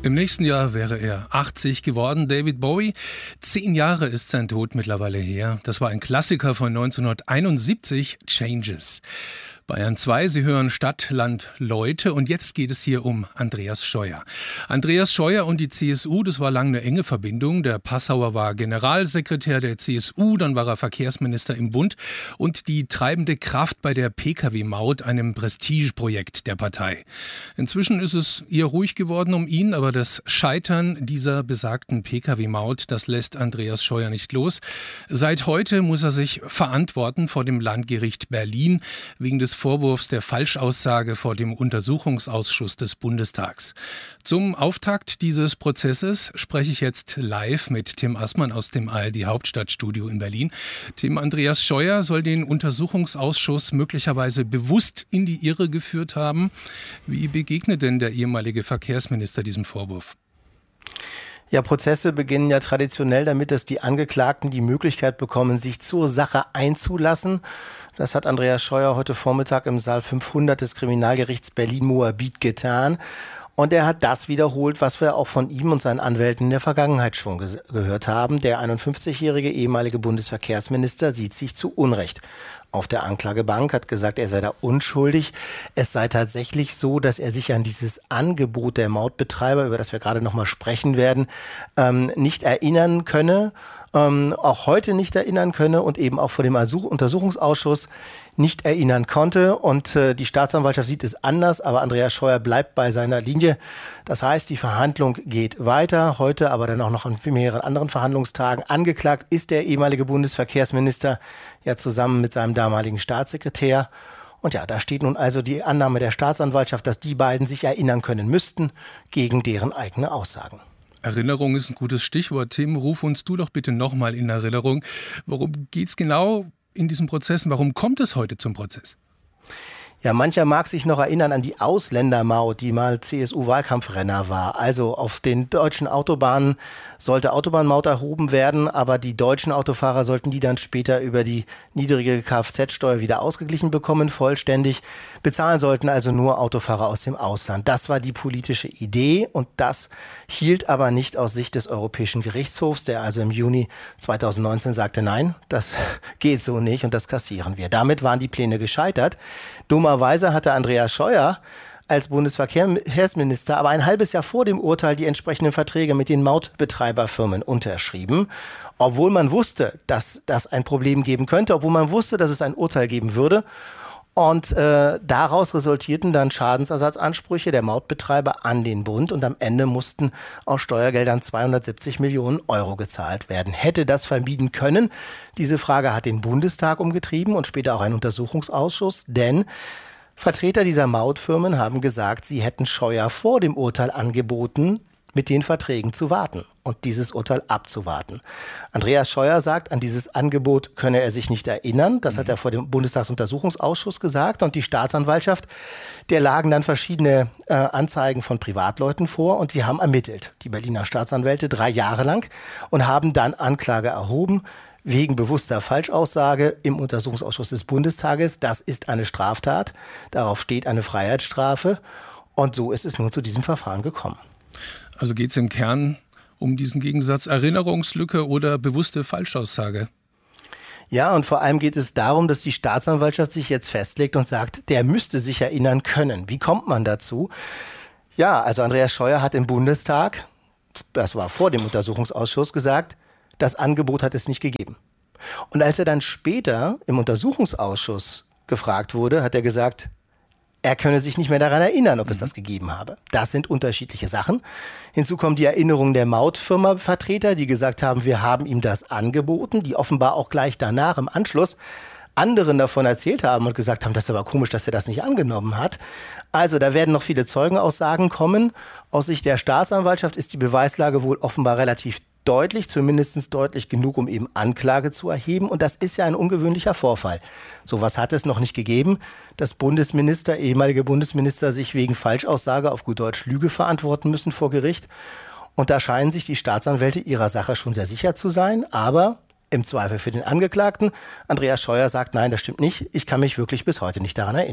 Im nächsten Jahr wäre er 80 geworden, David Bowie. 10 Jahre ist sein Tod mittlerweile her. Das war ein Klassiker von 1971, Changes. Bayern 2, Sie hören Stadt, Land, Leute und jetzt geht es hier um Andreas Scheuer. Andreas Scheuer und die CSU, das war lange eine enge Verbindung. Der Passauer war Generalsekretär der CSU, dann war er Verkehrsminister im Bund und die treibende Kraft bei der Pkw-Maut, einem Prestigeprojekt der Partei. Inzwischen ist es eher ruhig geworden um ihn, aber das Scheitern dieser besagten Pkw-Maut, das lässt Andreas Scheuer nicht los. Seit heute muss er sich verantworten vor dem Landgericht Berlin wegen des Vorwurfs der Falschaussage vor dem Untersuchungsausschuss des Bundestags. Zum Auftakt dieses Prozesses spreche ich jetzt live mit Tim Assmann aus dem ARD-Hauptstadtstudio in Berlin. Tim, Andreas Scheuer soll den Untersuchungsausschuss möglicherweise bewusst in die Irre geführt haben. Wie begegnet denn der ehemalige Verkehrsminister diesem Vorwurf? Ja, Prozesse beginnen ja traditionell damit, dass die Angeklagten die Möglichkeit bekommen, sich zur Sache einzulassen. Das hat Andreas Scheuer heute Vormittag im Saal 500 des Kriminalgerichts Berlin-Moabit getan. Und er hat das wiederholt, was wir auch von ihm und seinen Anwälten in der Vergangenheit schon gehört haben. Der 51-jährige ehemalige Bundesverkehrsminister sieht sich zu Unrecht auf der Anklagebank, hat gesagt, er sei da unschuldig. Es sei tatsächlich so, dass er sich an dieses Angebot der Mautbetreiber, über das wir gerade noch mal sprechen werden, nicht erinnern könne, auch heute nicht erinnern könne und eben auch vor dem Untersuchungsausschuss nicht erinnern konnte. Und die Staatsanwaltschaft sieht es anders, aber Andreas Scheuer bleibt bei seiner Linie. Das heißt, die Verhandlung geht weiter, heute aber dann auch noch an mehreren anderen Verhandlungstagen. Angeklagt ist der ehemalige Bundesverkehrsminister ja zusammen mit seinem damaligen Staatssekretär. Und ja, da steht nun also die Annahme der Staatsanwaltschaft, dass die beiden sich erinnern können müssten, gegen deren eigene Aussagen. Erinnerung ist ein gutes Stichwort. Tim, ruf uns du doch bitte nochmal in Erinnerung. Worum geht es genau in diesem Prozess? Warum kommt es heute zum Prozess? Ja, mancher mag sich noch erinnern an die Ausländermaut, die mal CSU-Wahlkampfrenner war. Also auf den deutschen Autobahnen sollte Autobahnmaut erhoben werden, aber die deutschen Autofahrer sollten die dann später über die niedrige Kfz-Steuer wieder ausgeglichen bekommen, vollständig. Bezahlen sollten also nur Autofahrer aus dem Ausland. Das war die politische Idee und das hielt aber nicht aus Sicht des Europäischen Gerichtshofs, der also im Juni 2019 sagte, nein, das geht so nicht und das kassieren wir. Damit waren die Pläne gescheitert. Dummerweise hatte Andreas Scheuer als Bundesverkehrsminister aber ein halbes Jahr vor dem Urteil die entsprechenden Verträge mit den Mautbetreiberfirmen unterschrieben, obwohl man wusste, dass das ein Problem geben könnte, obwohl man wusste, dass es ein Urteil geben würde. Und daraus resultierten dann Schadensersatzansprüche der Mautbetreiber an den Bund und am Ende mussten aus Steuergeldern 270 Millionen Euro gezahlt werden. Hätte das vermieden können? Diese Frage hat den Bundestag umgetrieben und später auch einen Untersuchungsausschuss, denn Vertreter dieser Mautfirmen haben gesagt, sie hätten Scheuer vor dem Urteil angeboten, mit den Verträgen zu warten und dieses Urteil abzuwarten. Andreas Scheuer sagt, an dieses Angebot könne er sich nicht erinnern. Das hat er vor dem Bundestagsuntersuchungsausschuss gesagt. Und die Staatsanwaltschaft, der lagen dann verschiedene Anzeigen von Privatleuten vor und sie haben ermittelt, die Berliner Staatsanwälte, 3 Jahre lang und haben dann Anklage erhoben wegen bewusster Falschaussage im Untersuchungsausschuss des Bundestages. Das ist eine Straftat. Darauf steht eine Freiheitsstrafe. Und so ist es nun zu diesem Verfahren gekommen. Also geht es im Kern um diesen Gegensatz Erinnerungslücke oder bewusste Falschaussage? Ja, und vor allem geht es darum, dass die Staatsanwaltschaft sich jetzt festlegt und sagt, der müsste sich erinnern können. Wie kommt man dazu? Ja, also Andreas Scheuer hat im Bundestag, das war vor dem Untersuchungsausschuss, gesagt, das Angebot hat es nicht gegeben. Und als er dann später im Untersuchungsausschuss gefragt wurde, hat er gesagt, er könne sich nicht mehr daran erinnern, ob es das gegeben habe. Das sind unterschiedliche Sachen. Hinzu kommen die Erinnerungen der Mautfirma-Vertreter, die gesagt haben, wir haben ihm das angeboten, die offenbar auch gleich danach im Anschluss anderen davon erzählt haben und gesagt haben, das ist aber komisch, dass er das nicht angenommen hat. Also da werden noch viele Zeugenaussagen kommen. Aus Sicht der Staatsanwaltschaft ist die Beweislage wohl offenbar relativ deutlich, zumindest deutlich genug, um eben Anklage zu erheben. Und das ist ja ein ungewöhnlicher Vorfall. Sowas hat es noch nicht gegeben, dass ehemalige Bundesminister sich wegen Falschaussage, auf gut Deutsch Lüge, verantworten müssen vor Gericht. Und da scheinen sich die Staatsanwälte ihrer Sache schon sehr sicher zu sein. Aber im Zweifel für den Angeklagten, Andreas Scheuer sagt, nein, das stimmt nicht. Ich kann mich wirklich bis heute nicht daran erinnern.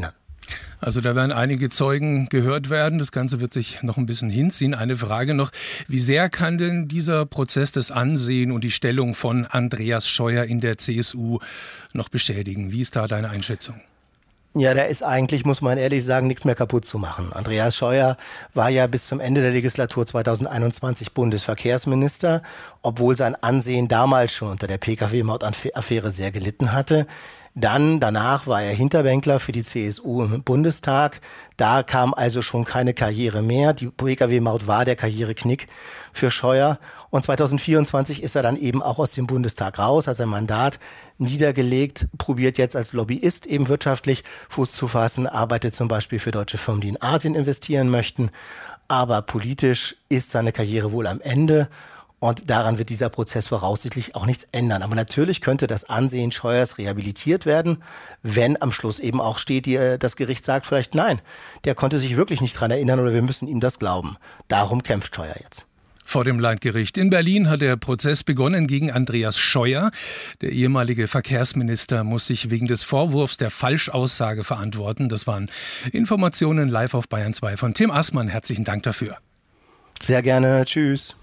Also da werden einige Zeugen gehört werden. Das Ganze wird sich noch ein bisschen hinziehen. Eine Frage noch. Wie sehr kann denn dieser Prozess das Ansehen und die Stellung von Andreas Scheuer in der CSU noch beschädigen? Wie ist da deine Einschätzung? Ja, da ist eigentlich, muss man ehrlich sagen, nichts mehr kaputt zu machen. Andreas Scheuer war ja bis zum Ende der Legislatur 2021 Bundesverkehrsminister, obwohl sein Ansehen damals schon unter der Pkw-Maut-Affäre sehr gelitten hatte. Danach war er Hinterbänkler für die CSU im Bundestag. Da kam also schon keine Karriere mehr. Die Pkw-Maut war der Karriereknick für Scheuer. Und 2024 ist er dann eben auch aus dem Bundestag raus, hat sein Mandat niedergelegt, probiert jetzt als Lobbyist eben wirtschaftlich Fuß zu fassen, arbeitet zum Beispiel für deutsche Firmen, die in Asien investieren möchten. Aber politisch ist seine Karriere wohl am Ende. Und daran wird dieser Prozess voraussichtlich auch nichts ändern. Aber natürlich könnte das Ansehen Scheuers rehabilitiert werden, wenn am Schluss eben auch steht, das Gericht sagt vielleicht nein, der konnte sich wirklich nicht dran erinnern oder wir müssen ihm das glauben. Darum kämpft Scheuer jetzt. Vor dem Landgericht in Berlin hat der Prozess begonnen gegen Andreas Scheuer. Der ehemalige Verkehrsminister muss sich wegen des Vorwurfs der Falschaussage verantworten. Das waren Informationen live auf Bayern 2 von Tim Assmann. Herzlichen Dank dafür. Sehr gerne. Tschüss.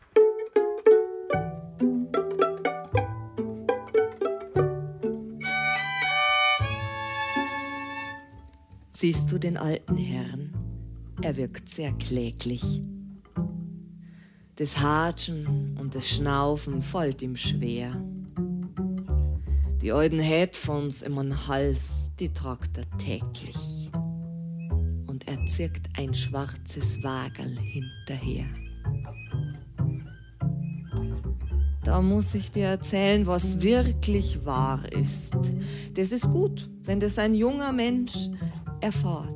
Siehst du den alten Herrn? Er wirkt sehr kläglich. Das Hatschen und das Schnaufen fällt ihm schwer. Die alten Headphones im Hals, die tragt er täglich. Und er zirkt ein schwarzes Wagerl hinterher. Da muss ich dir erzählen, was wirklich wahr ist. Das ist gut, wenn das ein junger Mensch erfahrt.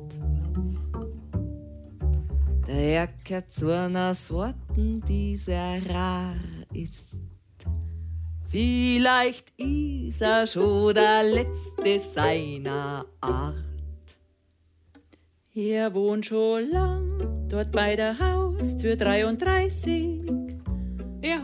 Der gehört zu einer Sorten, die sehr rar ist. Vielleicht ist er schon der Letzte seiner Art. Er wohnt schon lang dort bei der Haustür 33.